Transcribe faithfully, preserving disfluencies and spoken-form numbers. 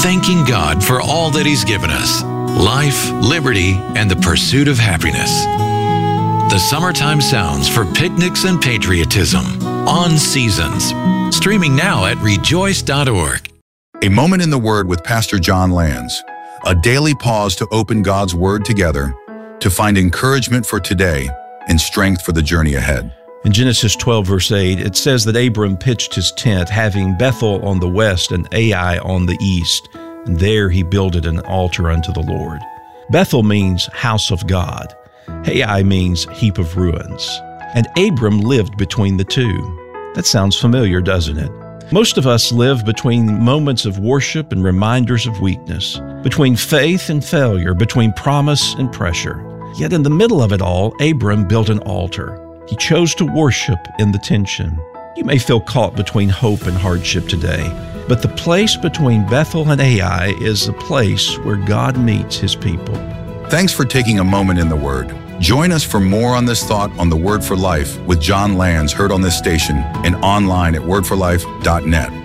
thanking God for all that He's given us: life, liberty, and the pursuit of happiness. The Summertime Sounds for Picnics and Patriotism, on Seasons. Streaming now at rejoice dot org. A Moment in the Word with Pastor John Lands. A daily pause to open God's Word together, to find encouragement for today and strength for the journey ahead. In Genesis twelve, verse eight, it says that Abram pitched his tent, having Bethel on the west and Ai on the east, and there he builded an altar unto the Lord. Bethel means house of God. Ai means heap of ruins. And Abram lived between the two. That sounds familiar, doesn't it? Most of us live between moments of worship and reminders of weakness, between faith and failure, between promise and pressure. Yet in the middle of it all, Abram built an altar. He chose to worship in the tension. You may feel caught between hope and hardship today, but the place between Bethel and Ai is a place where God meets His people. Thanks for taking a moment in the Word. Join us for more on this thought on the Word for Life with John Lands, heard on this station and online at word for life dot net.